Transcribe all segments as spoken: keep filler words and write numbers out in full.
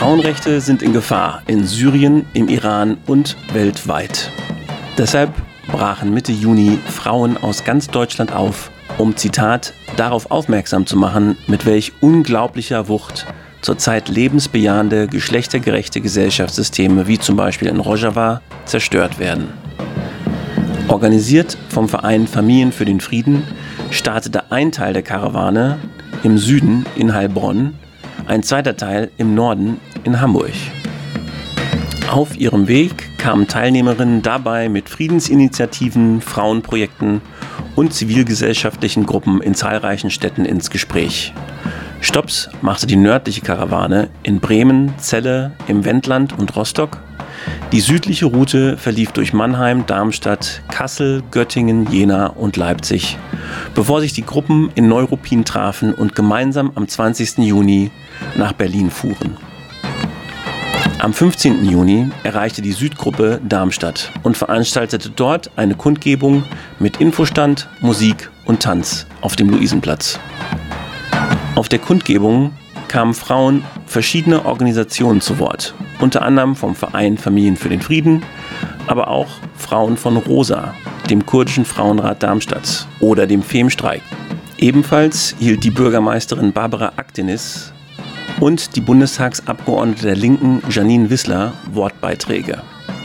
Frauenrechte sind in Gefahr in Syrien, im Iran und weltweit. Deshalb brachen Mitte Juni Frauen aus ganz Deutschland auf, um, Zitat, darauf aufmerksam zu machen, mit welch unglaublicher Wucht zurzeit lebensbejahende, geschlechtergerechte Gesellschaftssysteme wie zum Beispiel in Rojava zerstört werden. Organisiert vom Verein Familien für den Frieden startete ein Teil der Karawane im Süden in Heilbronn, ein zweiter Teil im Norden in Hamburg. Auf ihrem Weg kamen Teilnehmerinnen dabei mit Friedensinitiativen, Frauenprojekten und zivilgesellschaftlichen Gruppen in zahlreichen Städten ins Gespräch. Stopps machte die nördliche Karawane in Bremen, Celle, im Wendland und Rostock. Die südliche Route verlief durch Mannheim, Darmstadt, Kassel, Göttingen, Jena und Leipzig, bevor sich die Gruppen in Neuruppin trafen und gemeinsam am zwanzigsten Juni nach Berlin fuhren. Am fünfzehnten Juni erreichte die Südgruppe Darmstadt und veranstaltete dort eine Kundgebung mit Infostand, Musik und Tanz auf dem Luisenplatz. Auf der Kundgebung kamen Frauen verschiedener Organisationen zu Wort, unter anderem vom Verein Familien für den Frieden, aber auch Frauen von ROSA, dem kurdischen Frauenrat Darmstadt oder dem Femstreik. Ebenfalls hielt die Bürgermeisterin Barbara Aktenis und die Bundestagsabgeordnete der Linken Janine Wissler Wortbeiträge.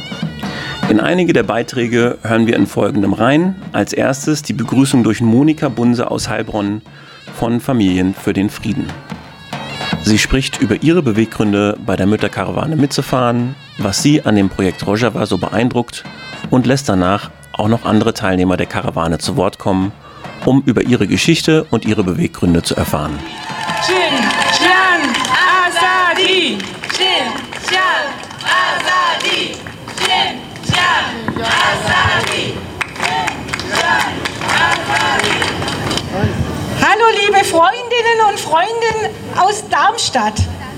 In einige der Beiträge hören wir in folgendem rein. Als erstes die Begrüßung durch Monika Bunse aus Heilbronn von Familien für den Frieden. Sie spricht über ihre Beweggründe, bei der Mütterkarawane mitzufahren, was sie an dem Projekt Rojava so beeindruckt und lässt danach auch noch andere Teilnehmer der Karawane zu Wort kommen, um über ihre Geschichte und ihre Beweggründe zu erfahren. Shin-Jan Azadi! Shin-Jan Azadi! Shin-Jan Azadi! Shin-Jan Azadi! Hallo liebe Freundinnen und Freunde aus Darmstadt.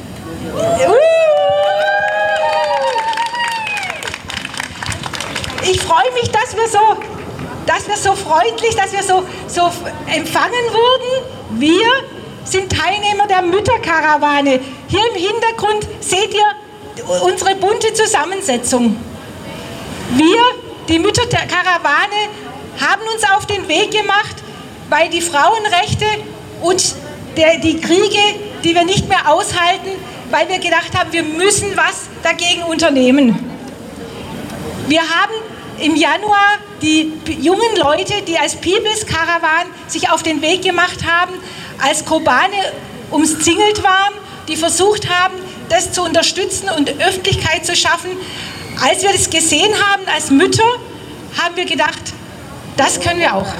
Ich freue mich, dass wir so, dass wir so freundlich, dass wir so, so empfangen wurden. Wir sind Teilnehmer der Mütterkarawane. Hier im Hintergrund seht ihr unsere bunte Zusammensetzung. Wir, die Mütterkarawane, haben uns auf den Weg gemacht, weil die Frauenrechte und der, die Kriege, die wir nicht mehr aushalten, weil wir gedacht haben, wir müssen was dagegen unternehmen. Wir haben im Januar die jungen Leute, die als People's Caravan sich auf den Weg gemacht haben, als Kobane umzingelt waren, die versucht haben, das zu unterstützen und Öffentlichkeit zu schaffen. Als wir das gesehen haben als Mütter, haben wir gedacht, das können wir auch.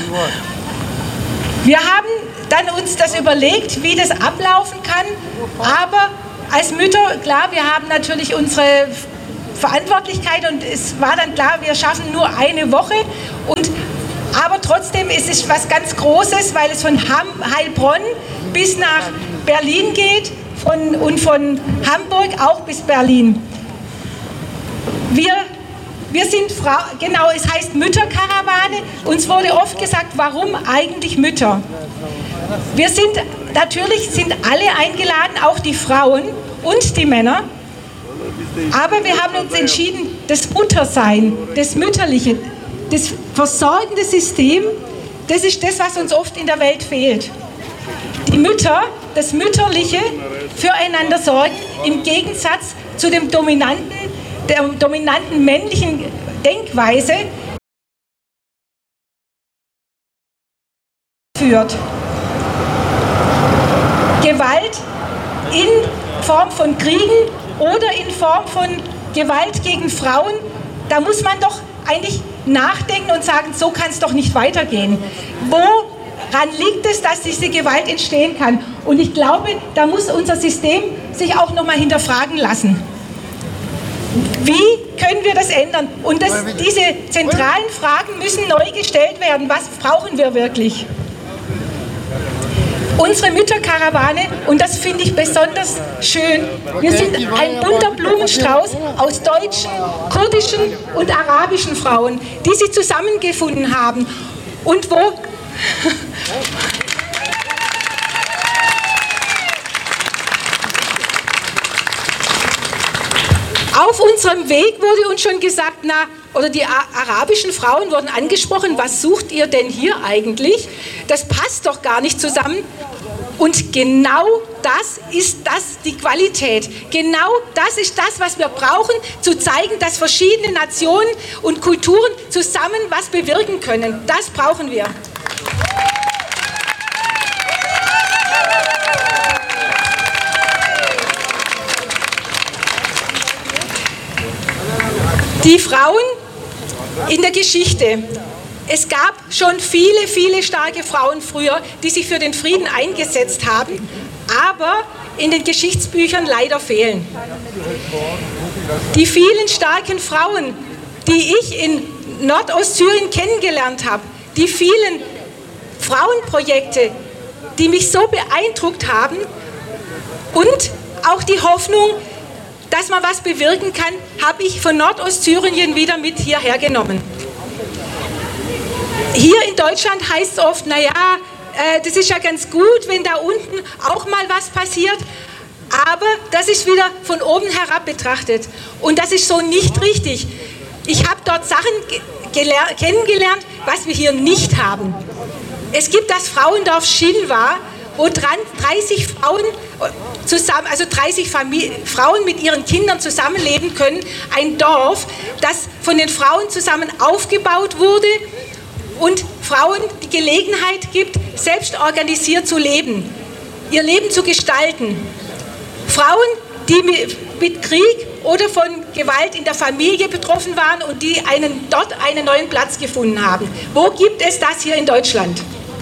Wir haben dann uns das überlegt, wie das ablaufen kann, aber als Mütter, klar, wir haben natürlich unsere Verantwortlichkeit und es war dann klar, wir schaffen nur eine Woche, und, aber trotzdem ist es was ganz Großes, weil es von Ham, Heilbronn bis nach Berlin geht von, und von Hamburg auch bis Berlin. Wir Wir sind Frau, genau, es heißt Mütterkarawane. Uns wurde oft gesagt, warum eigentlich Mütter? Wir sind, natürlich sind alle eingeladen, auch die Frauen und die Männer. Aber wir haben uns entschieden, das Muttersein, das Mütterliche, das versorgende System, das ist das, was uns oft in der Welt fehlt. Die Mütter, das Mütterliche, füreinander sorgen, im Gegensatz zu dem dominanten der dominanten männlichen Denkweise führt. Gewalt in Form von Kriegen oder in Form von Gewalt gegen Frauen, da muss man doch eigentlich nachdenken und sagen, so kann es doch nicht weitergehen. Woran liegt es, dass diese Gewalt entstehen kann? Und ich glaube, da muss unser System sich auch noch mal hinterfragen lassen. Wie können wir das ändern? Und das, diese zentralen Fragen müssen neu gestellt werden. Was brauchen wir wirklich? Unsere Mütterkarawane, und das finde ich besonders schön, wir sind ein bunter Blumenstrauß aus deutschen, kurdischen und arabischen Frauen, die sich zusammengefunden haben. Und wo... Auf unserem Weg wurde uns schon gesagt, na, oder die arabischen Frauen wurden angesprochen, was sucht ihr denn hier eigentlich? Das passt doch gar nicht zusammen. Und genau das ist das, die Qualität. Genau das ist das, was wir brauchen, zu zeigen, dass verschiedene Nationen und Kulturen zusammen was bewirken können. Das brauchen wir. Die Frauen in der Geschichte. Es gab schon viele, viele starke Frauen früher, die sich für den Frieden eingesetzt haben, aber in den Geschichtsbüchern leider fehlen. Die vielen starken Frauen, die ich in Nordostsyrien kennengelernt habe, die vielen Frauenprojekte, die mich so beeindruckt haben und auch die Hoffnung, dass man was bewirken kann, habe ich von Nordostsyrien wieder mit hierher genommen. Hier in Deutschland heißt es oft, naja, äh, das ist ja ganz gut, wenn da unten auch mal was passiert, aber das ist wieder von oben herab betrachtet und das ist so nicht richtig. Ich habe dort Sachen kennengelernt, was wir hier nicht haben. Es gibt das Frauendorf Schilwa, wo dreißig Frauen zusammen, also dreißig Famili- Frauen mit ihren Kindern zusammenleben können. Ein Dorf, das von den Frauen zusammen aufgebaut wurde und Frauen die Gelegenheit gibt, selbst organisiert zu leben, ihr Leben zu gestalten. Frauen, die mit Krieg oder von Gewalt in der Familie betroffen waren und die einen, dort einen neuen Platz gefunden haben. Wo gibt es das hier in Deutschland?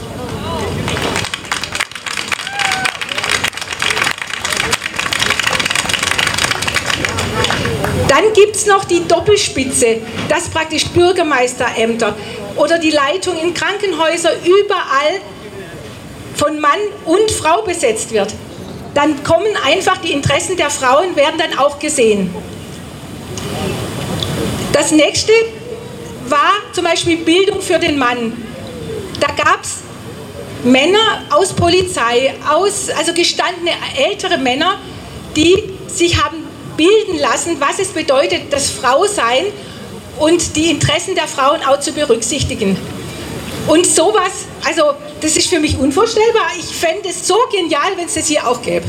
Dann gibt es noch die Doppelspitze, das praktisch Bürgermeisterämter oder die Leitung in Krankenhäusern überall von Mann und Frau besetzt wird. Dann kommen einfach die Interessen der Frauen, werden dann auch gesehen. Das nächste war zum Beispiel Bildung für den Mann. Da gab es Männer aus Polizei, aus, also gestandene ältere Männer, die sich haben bilden lassen, was es bedeutet, das Frausein und die Interessen der Frauen auch zu berücksichtigen. Und sowas, also das ist für mich unvorstellbar. Ich fände es so genial, wenn es das hier auch gäbe.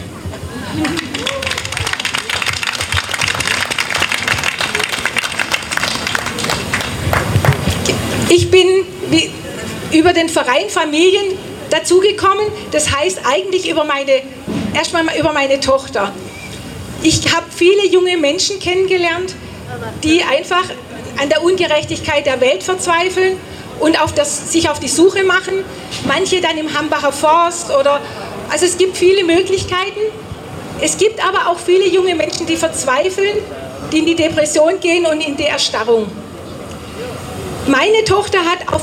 Ich bin wie, über den Verein Familien dazugekommen, das heißt eigentlich über meine, erstmal über meine Tochter. Ich habe viele junge Menschen kennengelernt, die einfach an der Ungerechtigkeit der Welt verzweifeln und auf das, sich auf die Suche machen. Manche dann im Hambacher Forst oder, also es gibt viele Möglichkeiten. Es gibt aber auch viele junge Menschen, die verzweifeln, die in die Depression gehen und in die Erstarrung. Meine Tochter hat auf